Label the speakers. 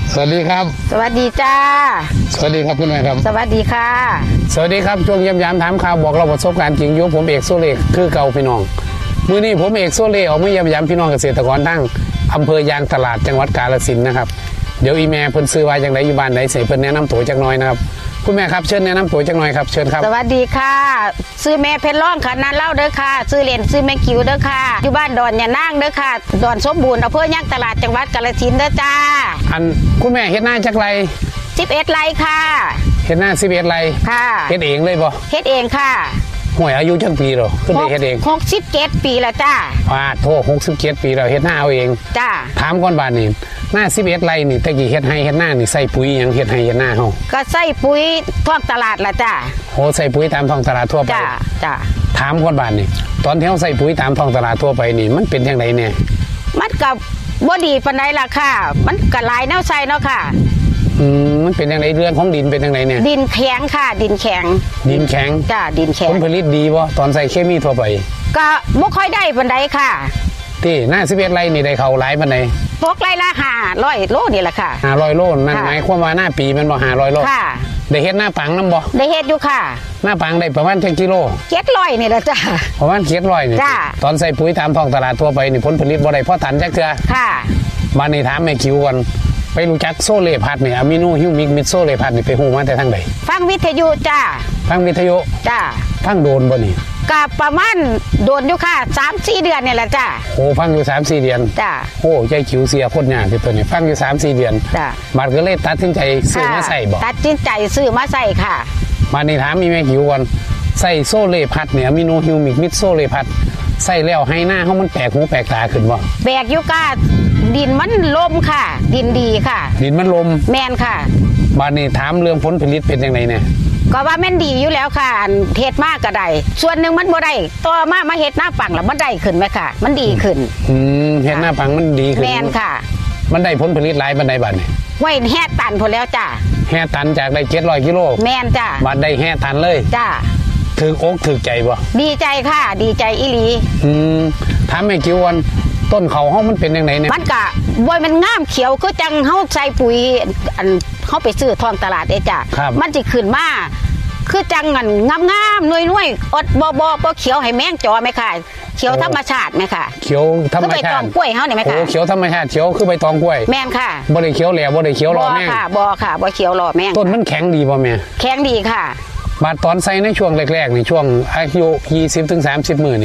Speaker 1: สวัสดีครับ
Speaker 2: สวัสดีจ้า
Speaker 1: สวัสดีครับคุณแม่ครับ
Speaker 2: สวัสดีค่ะ
Speaker 1: สวัสดีครับช่วงย้ำย้ำถามข่าวบอกเราประสบการณ์จริงยุผมเอกโซเล่คือเก่าพี่น้องมื้อนี้ผมเอกโซเล่ออกมาย้ำย้ำพี่น้องเกษตรกรทั้งอำเภอยางตลาดจังหวัดกาฬสินธุ์นะครับเดี๋ยวอีแม่เพิ่นซื้อไว้จังไดอยู่บ้านไหนเสเพิ่นแนะนำตัวจักหน่อยนะครับคุณแม่ครับเชิญแนะนำตัวจักหน่อยครับเชิญครับ
Speaker 2: สวัสดีค่ะซื้อแม่เพชรร้องค่ะนันเล่าเด้อค่ะซื้อเหรียญซื้อแม่กิ๋วเด้อค่ะอยู่บ้านดอนยะนางเด้อค่ะดอนสมบูรณ์อำเภอยางตลาดจังหวัดกาฬสินธุ์เด้อจ้า
Speaker 1: อันคุณแม่เฮ็ดหน้าจักไร
Speaker 2: 11 ไร่ค่ะ
Speaker 1: เฮ็ดหน้า11 ไร
Speaker 2: ค่ะ
Speaker 1: เฮ็ดเองเลยบ่
Speaker 2: เฮ็ดเองค่ะ
Speaker 1: ห่วยอายุจักปีหรอขึ้นไปเฮ็ดเอง
Speaker 2: 67 ปีแล้วจ้า
Speaker 1: โทษ67 ปีแล้วเฮ็ดหน้าเอาเอง
Speaker 2: จ้า
Speaker 1: ถามก่อนบาดนี้หน้า11 ไรนี่ตะกี้เฮ็ดให้เฮ็ดหน้านี่ใส่ปุ๋ยหยังเฮ็ดให้เฮ็ดหน้าเฮา
Speaker 2: ก็ใส่ปุ๋ยท้องตลาดล่ะจ้า
Speaker 1: โหใส่ปุ๋ยตามท้องตลาดทั่วไป
Speaker 2: จ้า
Speaker 1: ถามก่อนบาดนี้ตอนที่เฮาใส่ปุ๋ยตามท้องตลาดทั่วไปนี่มันเป็นจังไดเนี่ย
Speaker 2: มันก็บ่ดีปานใดล่ะค่ะมันก็หลายแนวใส่เนาะค่ะ
Speaker 1: มันเป็นยังไงเรื่องของดินเป็นยังไงเนี่ย
Speaker 2: ดินแข็งค่ะดินแข็งจ้าดินแข็ง
Speaker 1: ผลผลิตดีป่ะตอนใส่เคมีทั่วไป
Speaker 2: ก็บ่ค่อยได้ปานใดค่ะ
Speaker 1: ที่หน้า11 ไร่นี่ได้เขาหลายปานใด
Speaker 2: 6 ไร่ละ500 โลนี่แหละค่ะ
Speaker 1: 500 โลนั่นหมายความว่าหน้าปีมันบ่500 โล
Speaker 2: ค่ะ
Speaker 1: ได้เฮ็ดหน้าปังนำบ่
Speaker 2: ได้เฮ็ดอยู่ค่ะ
Speaker 1: หน้าปังได้ประมาณจักกิโล
Speaker 2: 700นี่แหละจ้า
Speaker 1: ประมาณ700นี่ตอนใส่ปุ๋ยตามท้องตลาดทั่วไปนี่ผลผลิตบ่ได้พอตันจักเทื่อ
Speaker 2: ค่ะ
Speaker 1: มานี่ถามแม่คิวก่อนไปรู้จักโซเลพัดนี่อะมิโนฮิวมิกมิดโซเลพัดนี่ไปฮู้มาแต่ทางใด
Speaker 2: ฟังวิทยุจ้า
Speaker 1: ฟังวิทยุ
Speaker 2: จ้า
Speaker 1: ฟังโดนบ่นี่
Speaker 2: ก็ประมาณโดนอยู่ค่ะ 3-4 เดือนนี่แหละจ้า
Speaker 1: โอ้ฟังอยู่ 3-4 เดือน
Speaker 2: จ้า
Speaker 1: โอ้ใจคิวเสียโคตรยากคือตัวนี้ฟังอยู่ 3-4 เดือน
Speaker 2: จ้า
Speaker 1: บัดก็เลยตัดสินใจซื้อมาใส่บ่
Speaker 2: ตัดสินใจซื้อมาใส่ค่ะ
Speaker 1: มานี่ถามมีแม่คิวก่อนใส่โซเลพัดเนี่ยอะมิโนฮิวมิกมิดโซเลพัดใส่แล้วให้หน้าเฮามันแปลกหูแปลกตาขึ้นบ่
Speaker 2: แปลกอยู่ก้าดินมันลมค่ะดินดีค่ะ
Speaker 1: ดินมันลม
Speaker 2: แม่นค่ะ
Speaker 1: บัดนี้ถามเรื่องผลผลิตเป็นจังไดเนี่ย
Speaker 2: ก็ว่าแม่นดีอยู่แล้วค่ะเฮ็ดมากก็ได้ส่วนหนึ่งมันบ่ได้ต่อมาเฮ็ดหน้าปังแล้วมันได้ขึ้นไหมค่ะมันดีขึ้น
Speaker 1: เฮ็ดหน้าปังมันดีขึ้น
Speaker 2: แม่นค่ะ
Speaker 1: มันได้ผลผลิตหลายปานใดบัดนี้
Speaker 2: ไว้แห่ตันพอแล้วจ้า
Speaker 1: แห่ตันจากได้700 กิโล
Speaker 2: แม่นจ้า
Speaker 1: บัดได้แห่ตันเลย
Speaker 2: จ้า
Speaker 1: ถึกอกถึกใจบ่
Speaker 2: ดีใจค่ะดีใจอีหลี
Speaker 1: ถามแม่คิวก่อนต้นเขาเฮามันเป็นจังไดเนี่ย
Speaker 2: มันก็บ่มันงามเขียวคือจังเฮาใส่ปุ๋ยอันเฮาไปซื้อท้องตลาดจ้ามันสิขึ้นมาคือจังงันงามๆนุ่ยๆอดบ่เขียวให้แมงจอไหมค่ะเขียวธรรมชาติไหมค่ะ
Speaker 1: เขียวธรรมชาติคือใบ
Speaker 2: ตองกล้วยเฮานี่ไหมค่ะ
Speaker 1: โอ้เขียวธรรมชาติเขียวคือใบตองกล้วย
Speaker 2: แม่นค่ะ
Speaker 1: บ่ได้เขียวแหลบ่ได้เขียวรอแม่ง
Speaker 2: บ่ค่ะบ่เขียวรอแม่ง
Speaker 1: ต้นมันแข็งดีบ่แม่
Speaker 2: แข็งดีค่ะ
Speaker 1: บาดตอนใส่ในช่วงแรกๆในช่วงอายุ20 ถึง 30 มื้อ